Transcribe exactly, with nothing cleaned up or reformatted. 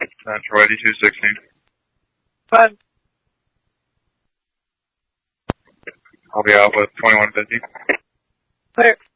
Central eighty-two sixteen. Five. I'll be out with twenty-one fifty. Clear.